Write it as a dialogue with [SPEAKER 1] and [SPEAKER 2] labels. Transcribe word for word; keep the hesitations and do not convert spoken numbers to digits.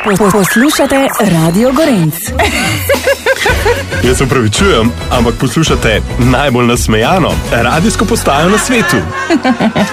[SPEAKER 1] Poslušate Radio Gorenc.
[SPEAKER 2] Jaz se upravičujem, ampak poslušate najbolj nasmejano radijsko postajo na svetu.